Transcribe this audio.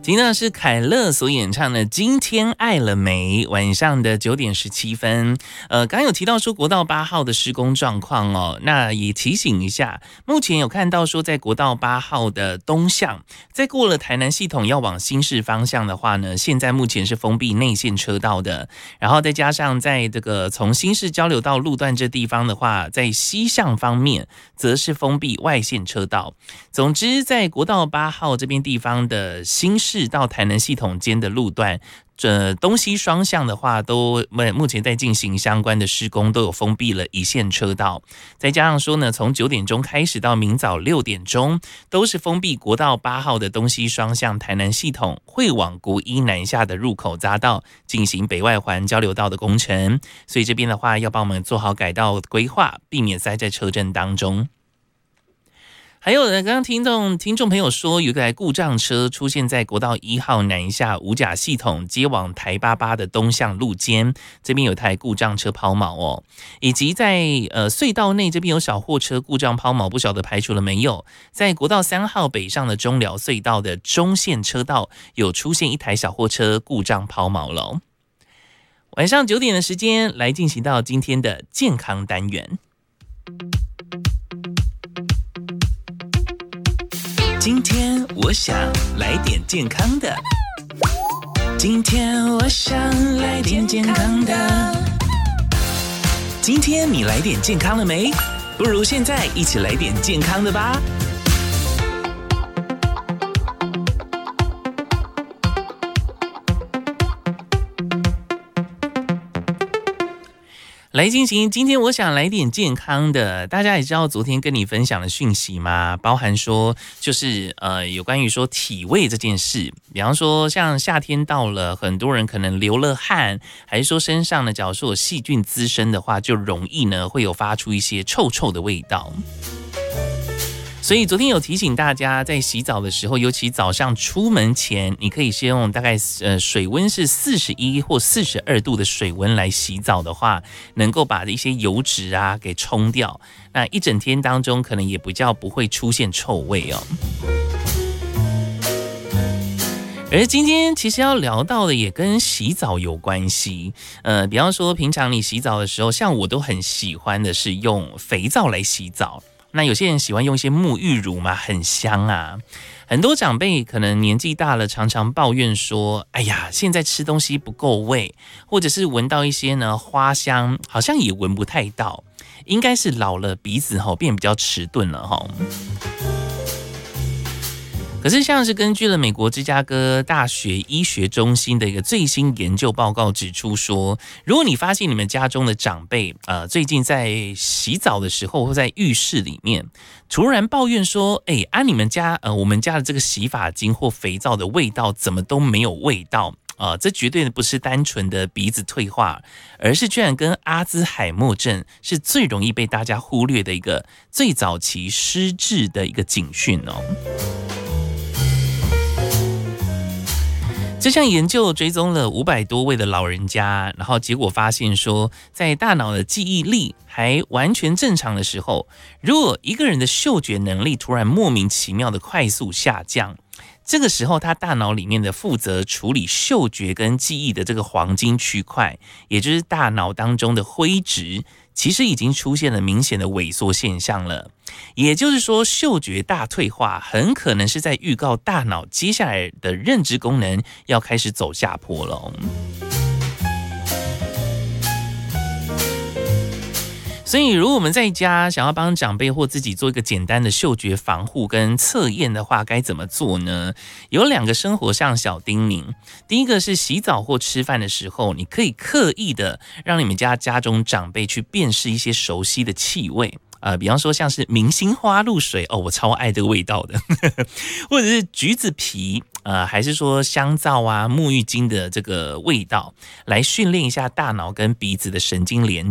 今天是凯乐所演唱的《今天爱了没》，晚上的9点17分。刚刚有提到说国道8号的施工状况哦，那也提醒一下，目前有看到说在国道8号的东向，在过了台南系统要往新市方向的话呢，现在目前是封闭内线车道的，然后再加上在这个从新市交流道路段这地方的话，在西向方面则是封闭外线车道。总之，在国道8号这边地方的新市到台南系统间的路段，东西双向的话，都目前在进行相关的施工，都有封闭了一线车道。再加上说呢，从9点钟开始到明早6点钟，都是封闭国道8号的东西双向台南系统会往国一南下的入口匝道进行北外环交流道的工程，所以这边的话要帮我们做好改道规划，避免塞在车阵当中。还有呢，刚刚听众朋友说，有一台故障车出现在国道1号南下五甲系统接往台88的东向路肩，这边有台故障车抛锚哦，以及在隧道内这边有小货车故障抛锚，不晓得排除了没有？在国道3号北上的中寮隧道的中线车道有出现一台小货车故障抛锚了哦。晚上9点的时间来进行到今天的健康单元。今天我想来点健康的，今天我想来点健康的，今天你来点健康了没？不如现在一起来点健康的吧。来进行，今天我想来点健康的。大家也知道昨天跟你分享的讯息吗？包含说就是有关于说体味这件事，比方说像夏天到了，很多人可能流了汗，还是说身上呢，假如说有细菌滋生的话，就容易呢会有发出一些臭臭的味道。所以昨天有提醒大家，在洗澡的时候，尤其早上出门前，你可以先用大概水温是41或42度的水温来洗澡的话，能够把一些油脂啊给冲掉。那一整天当中，可能也比较不会出现臭味哦。而今天其实要聊到的也跟洗澡有关系，比方说平常你洗澡的时候，像我都很喜欢的是用肥皂来洗澡。那有些人喜欢用一些沐浴乳嘛，很香啊。很多长辈可能年纪大了，常常抱怨说：“哎呀，现在吃东西不够味，或者是闻到一些呢花香，好像也闻不太到，应该是老了鼻子变比较迟钝了哈。”可是像是根据了美国芝加哥大学医学中心的一个最新研究报告指出说，如果你发现你们家中的长辈最近在洗澡的时候或在浴室里面突然抱怨说，你们家我们家的这个洗发精或肥皂的味道怎么都没有味道，这绝对不是单纯的鼻子退化，而是居然跟阿兹海默症是最容易被大家忽略的一个最早期失智的一个警讯哦。这项研究追踪了500多位的老人家，然后结果发现说，在大脑的记忆力还完全正常的时候，如果一个人的嗅觉能力突然莫名其妙的快速下降，这个时候他大脑里面的负责处理嗅觉跟记忆的这个黄金区块，也就是大脑当中的灰质，其实已经出现了明显的萎缩现象了。也就是说，嗅觉大退化很可能是在预告大脑接下来的认知功能要开始走下坡了。所以如果我们在家想要帮长辈或自己做一个简单的嗅觉防护跟测验的话，该怎么做呢？有2个生活上小叮咛。第一个是洗澡或吃饭的时候，你可以刻意的让你们家中长辈去辨识一些熟悉的气味。比方说像是明星花露水，我超爱这个味道的或者是橘子皮，还是说香皂啊、沐浴巾的这个味道，来训练一下大脑跟鼻子的神经连